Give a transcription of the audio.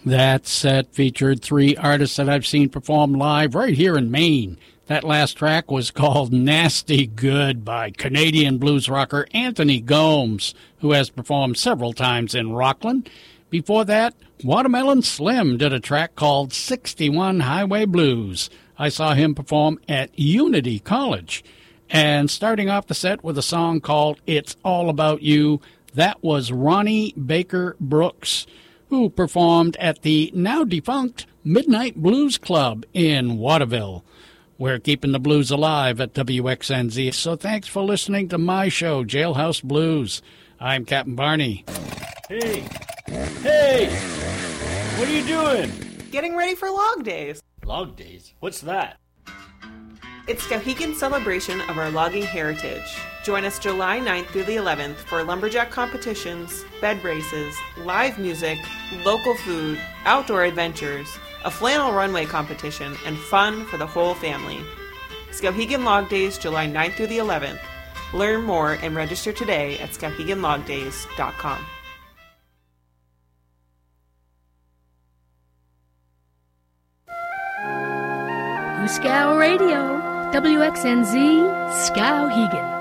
That set featured three artists that I've seen perform live right here in Maine. That last track was called Nasty Good by Canadian blues rocker Anthony Gomes, who has performed several times in Rockland. Before that, Watermelon Slim did a track called 61 Highway Blues. I saw him perform at Unity College. And starting off the set with a song called It's All About You, that was Ronnie Baker Brooks, who performed at the now-defunct Midnight Blues Club in Waterville. We're keeping the blues alive at WXNZ, so thanks for listening to my show, Jailhouse Blues. I'm Captain Barney. Hey! Hey! What are you doing? Getting ready for Log Days. Log Days? What's that? It's Skowhegan's celebration of our logging heritage. Join us July 9th through the 11th for lumberjack competitions, bed races, live music, local food, outdoor adventures, a flannel runway competition, and fun for the whole family. Skowhegan Log Days, July 9th through the 11th. Learn more and register today at skowheganlogdays.com. Scow Radio, WXNZ, Skowhegan.